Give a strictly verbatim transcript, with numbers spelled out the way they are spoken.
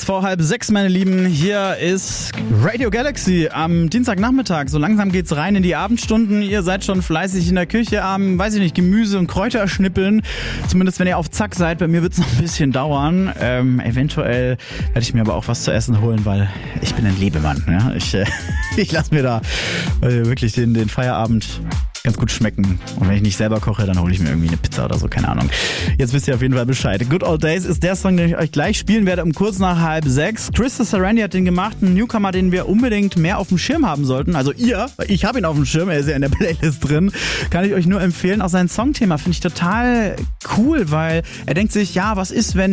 vor halb sechs, meine Lieben. Hier ist Radio Galaxy am Dienstagnachmittag. So langsam geht's rein in die Abendstunden. Ihr seid schon fleißig in der Küche am, weiß ich nicht, Gemüse und Kräuter schnippeln. Zumindest wenn ihr auf Zack seid. Bei mir wird's noch ein bisschen dauern. Ähm, eventuell werde ich mir aber auch was zu essen holen, weil ich bin ein Lebemann. Ja? Ich, äh, ich lasse mir da äh, wirklich den, den Feierabend ganz gut schmecken. Und wenn ich nicht selber koche, dann hole ich mir irgendwie eine Pizza oder so, keine Ahnung. Jetzt wisst ihr auf jeden Fall Bescheid. Good Old Days ist der Song, den ich euch gleich spielen werde um kurz nach halb sechs. Krista Sarandy hat den gemacht, ein Newcomer, den wir unbedingt mehr auf dem Schirm haben sollten. Also ihr, ich habe ihn auf dem Schirm, er ist ja in der Playlist drin. Kann ich euch nur empfehlen. Auch sein Songthema finde ich total cool, weil er denkt sich, ja, was ist, wenn